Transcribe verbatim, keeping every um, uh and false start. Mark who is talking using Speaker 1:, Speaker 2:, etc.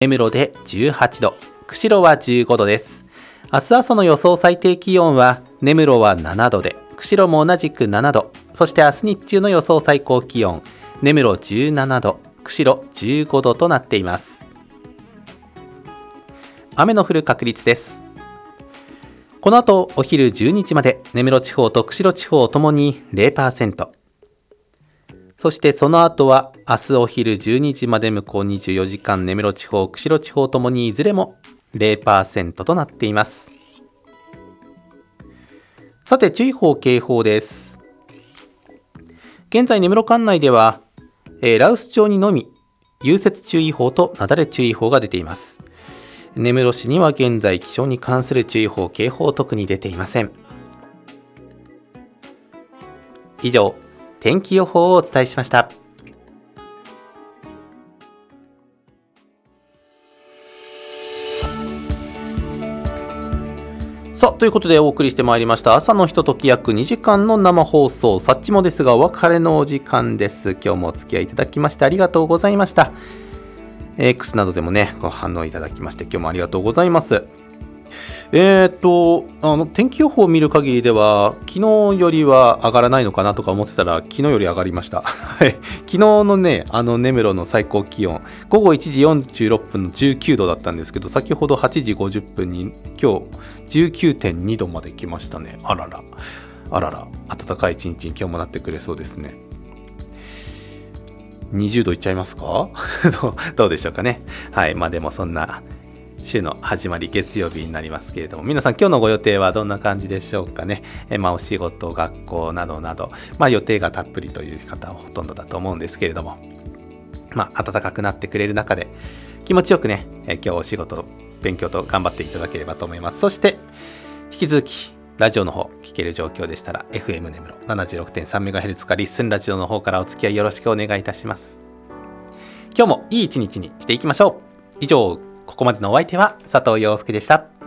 Speaker 1: 根室でじゅうはちど、釧路はじゅうごどです。明日朝の予想最低気温は根室はななどで、釧路も同じくななど、そして明日日中の予想最高気温、根室じゅうななど、釧路じゅうごどとなっています。雨の降る確率です。この後お昼じゅうにじまで根室地方と釧路地方ともに ゼロパーセント、そしてその後は明日お昼じゅうにじまで向こうにじゅうよじかん根室地方、釧路地方ともにいずれも ゼロパーセント となっています。さて注意報警報です。現在根室管内では、えー、羅臼町にのみ融雪注意報と雪崩注意報が出ています。根室市には現在気象に関する注意報警報特に出ていません。以上、天気予報をお伝えしました。さあということでお送りしてまいりました朝のひととき約にじかんの生放送、さっちもですがお別れのお時間です。今日もお付き合いいただきましてありがとうございました。 X などでもねご反応いただきまして今日もありがとうございます。えーとあの天気予報を見る限りでは昨日よりは上がらないのかなとか思ってたら昨日より上がりました昨日のねあの根室の最高気温ごごいちじよんじゅうろっぷんのじゅうきゅうどだったんですけど、先ほどはちじごじゅっぷんに今日 じゅうきゅうてんにどまで来ましたね。あららあらら、暖かい一日に今日もなってくれそうですね。にじゅうどいっちゃいますかどう、どうでしょうかね。はい、まあでもそんな週の始まり月曜日になりますけれども、皆さん今日のご予定はどんな感じでしょうかね。えまあお仕事、学校などなど、まあ予定がたっぷりという方はほとんどだと思うんですけれども、まあ暖かくなってくれる中で気持ちよくね、え今日お仕事、勉強と頑張っていただければと思います。そして引き続きラジオの方聞ける状況でしたら エフエム 根室 ななじゅうろくてんさんメガヘルツ かリッスンラジオの方からお付き合いよろしくお願いいたします。今日もいい一日にしていきましょう。以上、ここまでのお相手は佐藤陽介でした。